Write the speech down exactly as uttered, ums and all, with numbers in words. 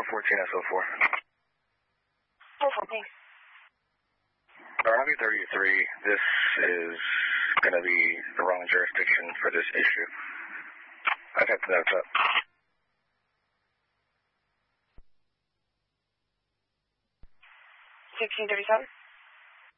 fourteen S O four. four four, thanks. Robbie thirty-three, this is going to be the wrong jurisdiction for this issue. I've had the notes up. sixteen thirty-seven.